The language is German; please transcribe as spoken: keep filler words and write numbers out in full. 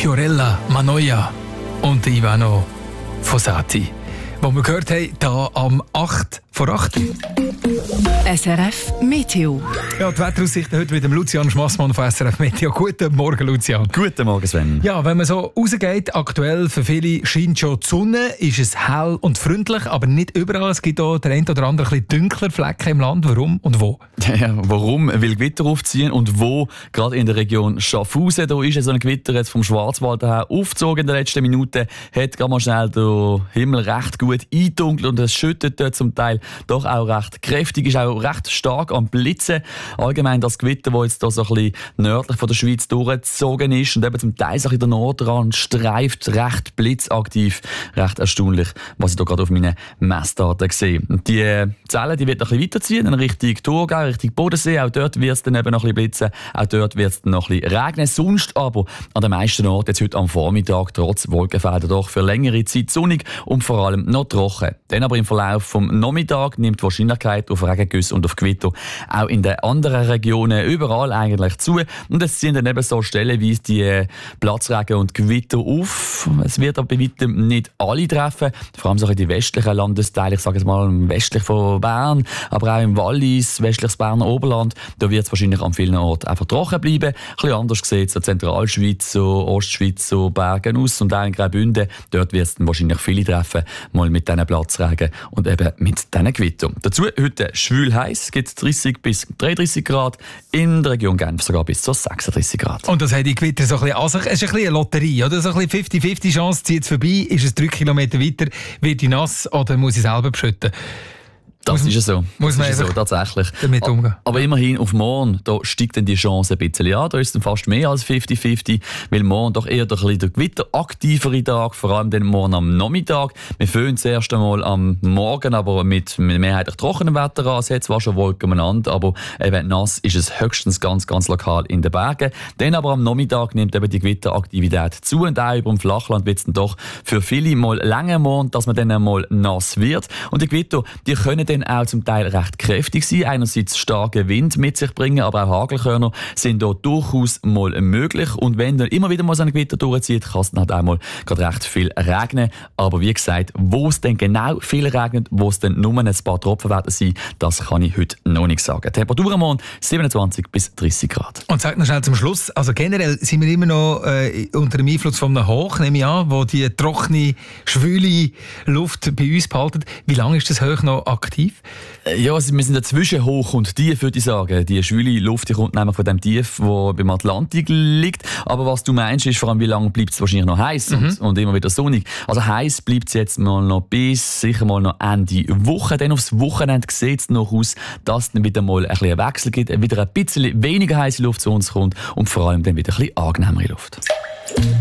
Fiorella Manoia und Ivano Fossati, wo wir gehört haben, hier am acht vor acht. S R F Meteo. Ja, die Wetteraussichten heute mit dem Lucian Schmassmann von S R F Meteo. Guten Morgen, Lucian. Guten Morgen, Sven. Ja, wenn man so rausgeht, aktuell für viele scheint schon die Sonne, ist es hell und freundlich, aber nicht überall. Es gibt auch der ein oder andere ein bisschen dunkler Flecken im Land. Warum und wo? Ja, warum will Gewitter aufziehen und wo? Gerade in der Region Schaffhausen, da ist so ein Gewitter jetzt vom Schwarzwald her aufgezogen in den letzten Minuten, hat gerade mal schnell den Himmel recht gut eingedunkelt und es schüttet dort zum Teil doch auch recht kräftig, ist auch recht stark am Blitzen. Allgemein das Gewitter, das jetzt da so ein bisschen nördlich von der Schweiz durchgezogen ist und eben zum Teil so ein bisschen der Nordrand streift, recht blitzaktiv, recht erstaunlich, was ich da gerade auf meinen Messdaten sehe. Und die Zellen, die wird noch ein bisschen weiterziehen, in Richtung Thurgau, Richtung Bodensee, auch dort wird es dann eben noch ein bisschen blitzen, auch dort wird es dann noch ein bisschen regnen, sonst aber an den meisten Orten jetzt heute am Vormittag trotz Wolkenfelder doch für längere Zeit sonnig und vor allem noch trocken. Dann aber im Verlauf vom Nachmittag nimmt die Wahrscheinlichkeit auf Regengüsse und auf Gewitter auch in den anderen Regionen überall eigentlich zu. Und es sind dann eben so stellenweise die Platzregen und Gewitter auf. Es wird aber bei weitem nicht alle treffen, vor allem so in die westlichen Landesteile, ich sage jetzt mal westlich von Bern, aber auch im Wallis, westliches Berner Oberland, da wird es wahrscheinlich an vielen Orten einfach trocken bleiben. Ein bisschen anders sieht es in Zentralschweiz, so Ostschweiz, so Bergen aus und auch in Graubünden. Dort wird es dann wahrscheinlich viele treffen, mal mit diesen Platzregen und eben mit diesen Gewitter. Dazu heute schwül heiß, es gibt dreißig bis dreiunddreißig Grad, in der Region Genf sogar bis zu sechsunddreißig Grad. Und das hat die Gewitter so ein bisschen an sich. Es ist ein bisschen eine Lotterie, oder? So ein bisschen fünfzig fünfzig Chance, zieht es vorbei, ist es drei Kilometer weiter, wird ich nass oder muss ich selber beschütten? Das muss, ist so. Muss man das ist so, tatsächlich. Damit umgehen. Aber immerhin auf morgen, da steigt dann die Chance ein bisschen an. Da ist es dann fast mehr als fünfzig fünfzig, weil morgen doch eher der, der gewitteraktivere Tag, vor allem dann morgen am Nachmittag. Wir föhnen zuerst einmal am Morgen, aber mit, mit mehrheitlich trockenem Wetter an. Es hat zwar schon Wolken umeinander, aber eben nass ist es höchstens ganz, ganz lokal in den Bergen. Dann aber am Nachmittag nimmt eben die Gewitteraktivität zu und auch über dem Flachland wird es dann doch für viele mal länger morgen, dass man dann einmal nass wird. Und die Gewitter, die können dann auch zum Teil recht kräftig sein. Einerseits starke Wind mit sich bringen, aber auch Hagelkörner sind da durchaus mal möglich. Und wenn dann immer wieder mal so ein Gewitter durchzieht, kann es dann halt auch mal gerade recht viel regnen. Aber wie gesagt, wo es dann genau viel regnet, wo es dann nur ein paar Tropfen werden sein, das kann ich heute noch nicht sagen. Temperatur am Morgen siebenundzwanzig bis dreißig Grad. Und sag noch schnell zum Schluss, also generell sind wir immer noch äh, unter dem Einfluss von einem Hoch, nehme ich an, wo die trockene, schwüle Luft bei uns behalten. Wie lange ist das Hoch noch aktiv? Ja, also wir sind dazwischen hoch und tief, würde ich sagen. Die schwüle Luft die kommt nämlich von dem Tief, das beim Atlantik liegt. Aber was du meinst, ist vor allem, wie lange bleibt es wahrscheinlich noch heiß mhm. und, und immer wieder sonnig. Also heiß bleibt es jetzt mal noch bis sicher mal noch Ende Woche. Dann aufs Wochenende sieht es noch aus, dass es dann wieder mal ein bisschen einen Wechsel gibt, wieder ein bisschen weniger heiße Luft zu uns kommt und vor allem dann wieder ein bisschen angenehmere Luft.